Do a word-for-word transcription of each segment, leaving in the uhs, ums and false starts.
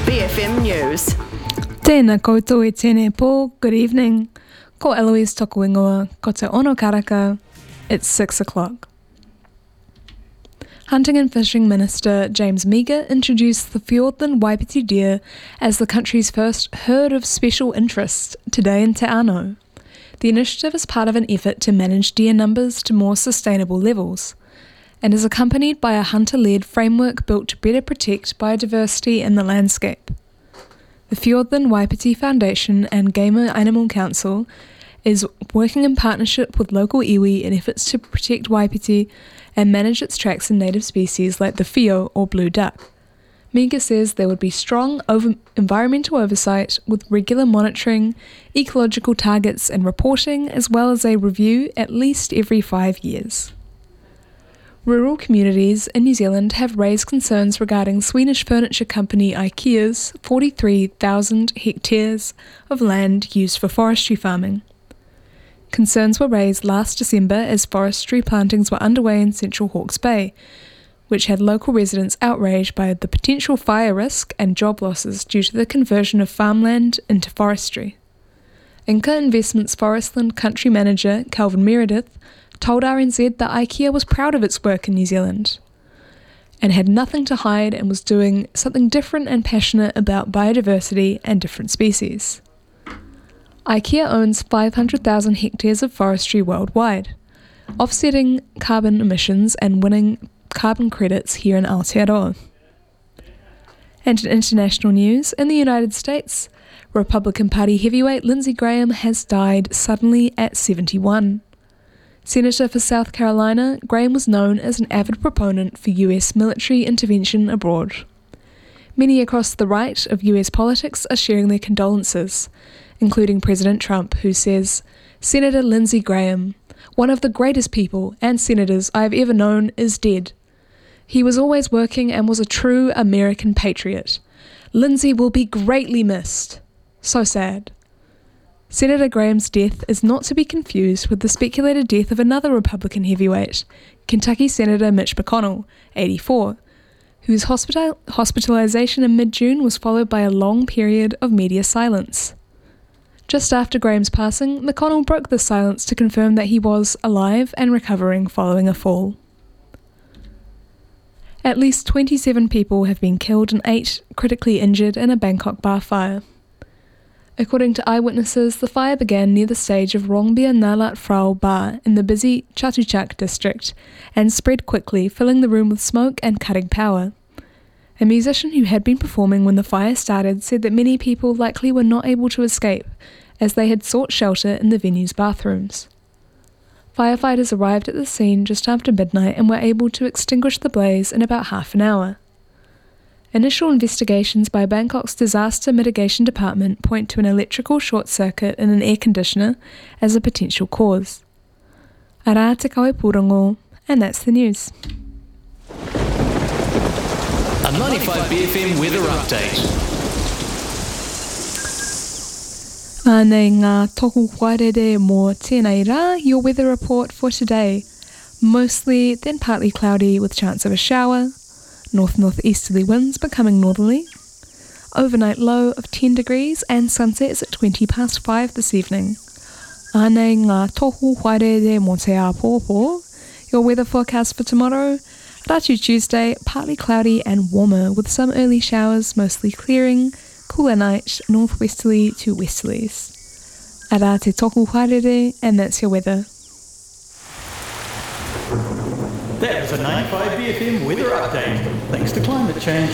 B F M News. Tēnā koutou e tēnei pō, good evening. Ko Eloise toku ingoa, ko te ono karaka. It's six o'clock. Hunting and Fishing Minister James Meager introduced the Fiordland Waipiti deer as the country's first herd of special interest today in Te Anau. The initiative is part of an effort to manage deer numbers to more sustainable levels, and is accompanied by a hunter-led framework built to better protect biodiversity in the landscape. The Fiordland Waipiti Foundation and Gamer Animal Council is working in partnership with local iwi in efforts to protect Waipiti and manage its tracks in native species like the whio or blue duck. Meager says there would be strong over- environmental oversight with regular monitoring, ecological targets and reporting, as well as a review at least every five years. Rural communities in New Zealand have raised concerns regarding Swedish furniture company IKEA's forty-three thousand hectares of land used for forestry farming. Concerns were raised last December as forestry plantings were underway in central Hawke's Bay, which had local residents outraged by the potential fire risk and job losses due to the conversion of farmland into forestry. Inca Investments Forestland Country Manager Calvin Meredith told R N Z that IKEA was proud of its work in New Zealand and had nothing to hide and was doing something different and passionate about biodiversity and different species. IKEA owns five hundred thousand hectares of forestry worldwide, offsetting carbon emissions and winning carbon credits here in Aotearoa. And in international news, in the United States, Republican Party heavyweight Lindsey Graham has died suddenly at seventy-one. Senator for South Carolina, Graham was known as an avid proponent for U S military intervention abroad. Many across the right of U S politics are sharing their condolences, including President Trump, who says, "Senator Lindsey Graham, one of the greatest people and senators I have ever known, is dead. He was always working and was a true American patriot. Lindsey will be greatly missed. So sad." Senator Graham's death is not to be confused with the speculated death of another Republican heavyweight, Kentucky Senator Mitch McConnell, eighty-four, whose hospital- hospitalization in mid-June was followed by a long period of media silence. Just after Graham's passing, McConnell broke the silence to confirm that he was alive and recovering following a fall. At least twenty-seven people have been killed and eight critically injured in a Bangkok bar fire. According to eyewitnesses, the fire began near the stage of Rongbia Nalat Frau Bar in the busy Chatuchak district and spread quickly, filling the room with smoke and cutting power. A musician who had been performing when the fire started said that many people likely were not able to escape as they had sought shelter in the venue's bathrooms. Firefighters arrived at the scene just after midnight and were able to extinguish the blaze in about half an hour. Initial investigations by Bangkok's Disaster Mitigation Department point to an electrical short circuit in an air conditioner as a potential cause. Ara te kawe purongo, and that's the news. A ninety-five B F M weather update. Ānei ngā tohu whaere mō tēnei rā, your weather report for today. Mostly, then partly cloudy with chance of a shower. North-northeasterly winds becoming northerly. Overnight low of ten degrees and sunset is at twenty past five this evening. Ānei ngā tohu whaere mō te āpōpō. Your weather forecast for tomorrow. Ratu Tuesday, partly cloudy and warmer with some early showers, mostly clearing. Cooler night, northwesterly to westerlies. Ara te toku haere, and that's your weather. That was a ninety-five B F M weather update, thanks to climate change.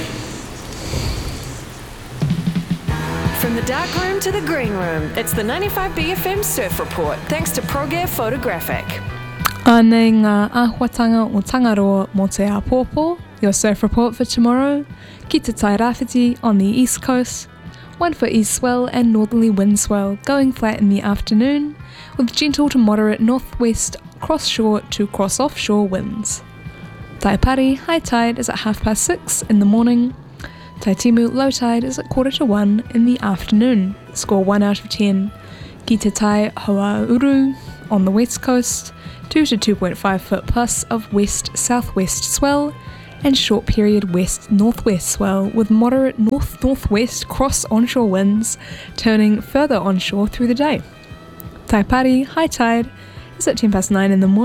From the dark room to the green room, it's the ninety-five B F M Surf Report, thanks to ProGear Photographic. Ānei ngā āhuatanga o Tangaroa mō te āpōpō, your surf report for tomorrow. Ki te Tairāwhiti on the east coast. One foot east swell and northerly wind swell, going flat in the afternoon, with gentle to moderate northwest cross-shore to cross-offshore winds. Taipari, high tide is at half past six in the morning. Taitimu, low tide is at quarter to one in the afternoon. Score one out of ten. Ki te Tai Hoauru on the west coast, two to two point five foot plus of west-southwest swell, and short period west-northwest swell with moderate north-northwest cross-onshore winds turning further onshore through the day. Taipari high tide is at ten past nine in the morning.